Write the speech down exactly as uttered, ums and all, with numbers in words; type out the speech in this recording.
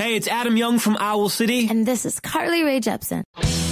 Hey, it's Adam Young from Owl City. And this is Carly Rae Jepsen.